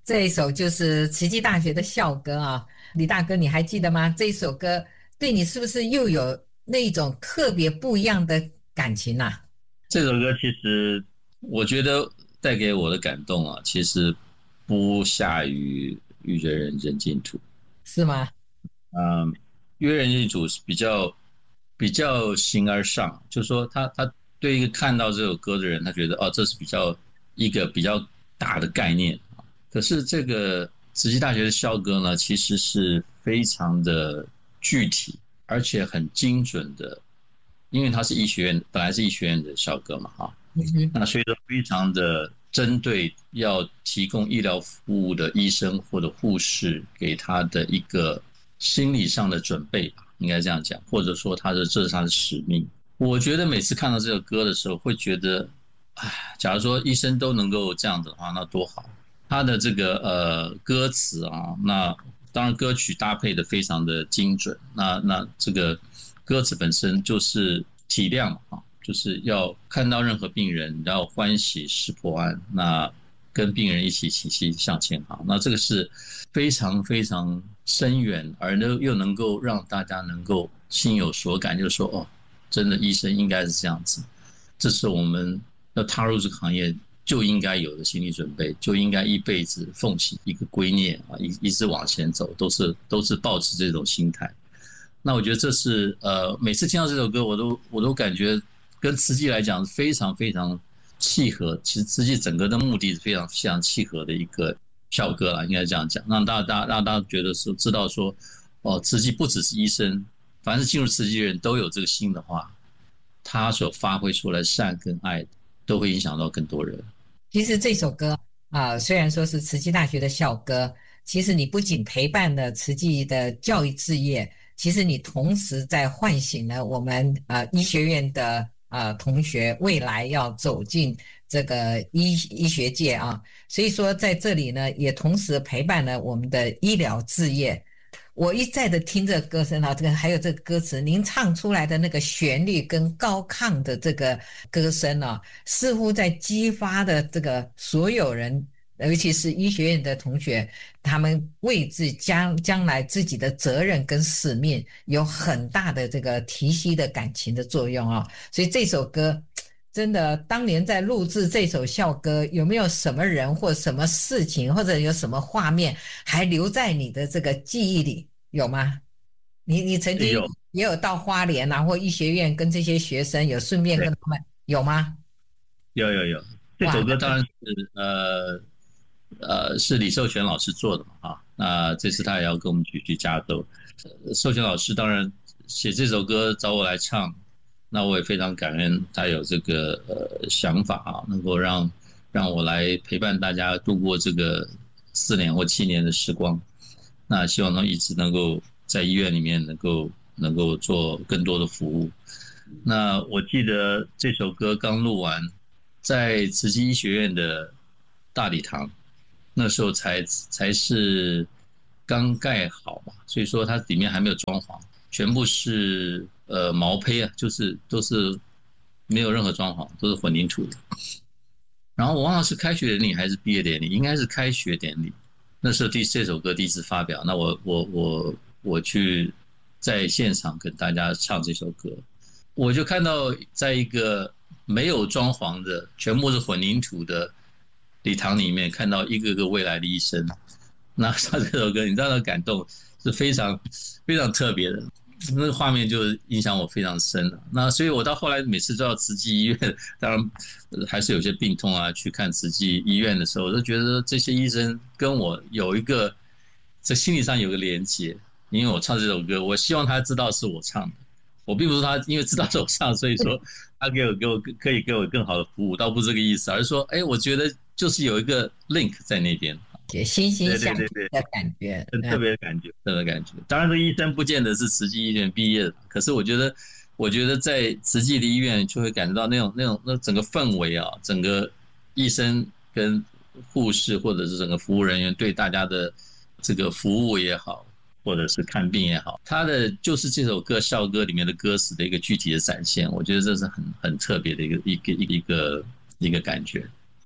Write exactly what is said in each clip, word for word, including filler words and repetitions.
这一首就是慈济大学的校歌啊，李大哥你还记得吗？这一首歌对你是不是又有那种特别不一样的感情啊？ 这首歌其实我觉得带给我的感动啊，其实不下于《遇见人间净土》。 是吗？ 嗯，《约人净土》是比较比较形而上，就是说他他对一个看到这首歌的人，他觉得哦，这是比较一个比较大的概念。可是这个慈济大学的校歌呢，其实是非常的具体，而且很精准的，因为它是医学院，本来是医学院的校歌嘛，哈， 嗯哼。 那所以说非常的针对要提供医疗服务的医生或者护士给他的一个心理上的准备吧，应该这样讲，或者说他的这是他的使命。我觉得每次看到这个歌的时候，会觉得，唉，假如说医生都能够这样子的话，那多好。他的这个呃歌词啊，那当然歌曲搭配的非常的精准，那那这个歌词本身就是体谅啊，就是要看到任何病人要欢喜识破案，那跟病人一起齐心向前行，那这个是非常非常深远，而又又能够让大家能够心有所感，就是说哦，真的医生应该是这样子，这是我们要踏入这个行业就应该有的心理准备，就应该一辈子奉行一个圭臬啊，一一直往前走，都是都是抱持这种心态。那我觉得这是呃，每次听到这首歌，我都我都感觉跟慈济来讲非常非常契合。其实慈济整个的目的是非常非常契合的一个校歌啦，应该这样讲，让大家让大家觉得说知道说，哦，慈济不只是医生，凡是进入慈济的人都有这个心的话，他所发挥出来善跟爱都会影响到更多人。 其实这首歌啊、呃虽然说是慈济大学的校歌，其实你不仅陪伴了慈济的教育事业，其实你同时在唤醒了我们呃医学院的呃同学未来要走进这个医医学界啊，所以说在这里呢，也同时陪伴了我们的医疗事业。我一再的听这个歌声啊，这个还有这个歌词，您唱出来的那个旋律跟高亢的这个歌声啊，似乎在激发的这个所有人，尤其是医学院的同学，他们为自将将来自己的责任跟使命有很大的这个提息的感情的作用啊。所以这首歌真的，当年在录制这首校歌，有没有什么人或什么事情，或者有什么画面还留在你的这个记忆里？有吗？你你曾经有也有到花莲啊，或医学院跟这些学生有顺便跟他们有吗？ 有有有，这哇， 首歌当然那是呃呃是李寿全老师做的嘛啊，那这次他也要跟我们继续加州。寿全老师当然写这首歌找我来唱，那我也非常感恩他有这个呃想法啊，能够让让我来陪伴大家度过这个四年或七年的时光。那希望能一直能够在医院里面能够能够做更多的服务。那我记得这首歌刚录完，在慈济医学院的大礼堂，那时候才才是刚盖好嘛，所以说它里面还没有装潢，全部是呃毛坯啊，就是都是没有任何装潢，都是混凝土的。然后我忘了是开学典礼还是毕业典礼，应该是开学典礼。那时候第这首歌第一次发表，那我我我我去在现场跟大家唱这首歌，我就看到在一个没有装潢的、全部是混凝土的礼堂里面，看到一个个未来的医生，那唱这首歌，你知道那感动是非常非常特别的。那个画面就影响我非常深了。那所以我到后来每次都要慈济医院，当然还是有些病痛啊，去看慈济医院的时候，我都觉得这些医生跟我有一个在心理上有个连接，因为我唱这首歌，我希望他知道是我唱的，我并不是他因为知道是我唱，所以说他给我给我可以给我更好的服务，倒不是这个意思，而是说，哎，我觉得就是有一个 link 在那边。 惺惺相对惜的感觉。 很特别的感觉，特别的感觉。当然，这个医生不见得是慈济医院毕业的，可是我觉得，我觉得在慈济的医院就会感觉到那种那种那整个氛围啊，整个医生跟护士或者是整个服务人员对大家的这个服务也好，或者是看病也好，他的就是这首歌校歌里面的歌词的一个具体的展现，我觉得这是很很特别的一个一个一个一个感觉。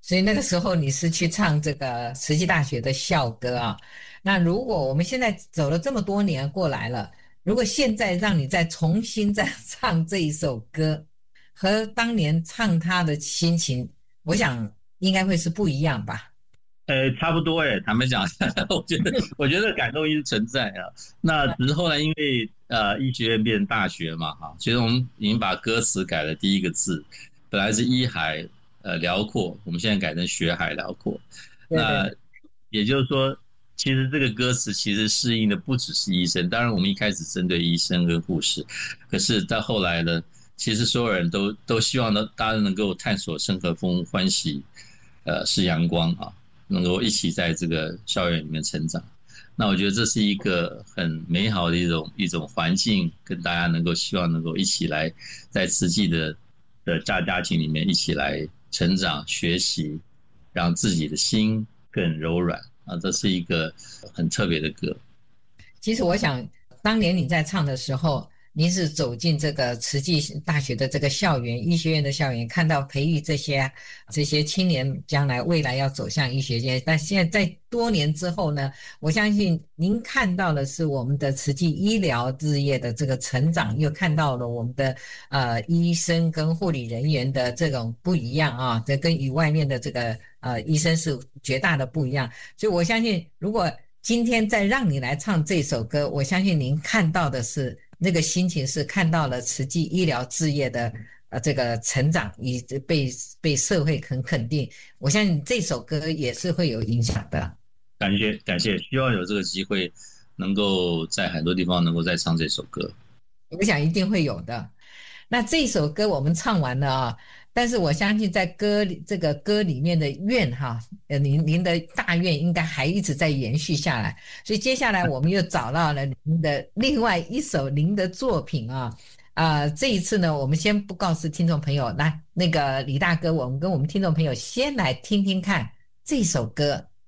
所以那个时候你是去唱这个慈济大学的校歌啊。那如果我们现在走了这么多年过来了，如果现在让你再重新再唱这一首歌，和当年唱它的心情，我想应该会是不一样吧？ 呃，差不多诶，坦白讲，我觉得我觉得感动一直存在啊。那只是后来因为呃医学院变成大学嘛，哈，其实我们已经把歌词改了第一个字，本来是医海呃辽阔，我们现在改成学海辽阔。那对对对。 也就是说，其实这个歌词其实适应的不只是医生，当然我们一开始针对医生跟护士，可是到后来呢，其实所有人都都希望呢，大家能够探索生和风欢喜，呃，是阳光啊。能够一起在这个校园里面成长，那我觉得这是一个很美好的一种一种环境，跟大家能够希望能够一起来在慈济的的大家庭里面一起来成长学习，让自己的心更柔软啊，这是一个很特别的歌。 其实我想，当年你在唱的时候，您是走进这个慈济大学的这个校园，医学院的校园，看到培育这些这些青年将来未来要走向医学界。但现在在多年之后呢，我相信您看到的是我们的慈济医疗事业的这个成长，又看到了我们的呃医生跟护理人员的这种不一样啊，这跟与外面的这个呃医生是绝大的不一样。所以我相信，如果今天再让你来唱这首歌，我相信您看到的是那个心情，是看到了慈济医疗事业的呃这个成长，以被被社会很肯定。我相信这首歌也是会有影响的。 感谢感谢，希望有这个机会能够在很多地方能够再唱这首歌。 我想一定会有的。那这首歌我们唱完了啊，但是我相信在歌里这个歌里面的愿哈，呃，您您的大愿应该还一直在延续下来。所以接下来我们又找到了您的另外一首您的作品啊。啊、呃，这一次呢，我们先不告诉听众朋友，来那个李大哥，我们跟我们听众朋友先来听听看这首歌